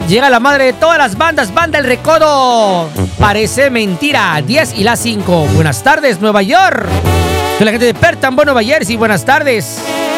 Llega la madre de todas las bandas, Banda El Recodo. Parece mentira, 10 y las 5. Buenas tardes, Nueva York. Soy la gente de Pertambo, Nueva Jersey. Buenas tardes.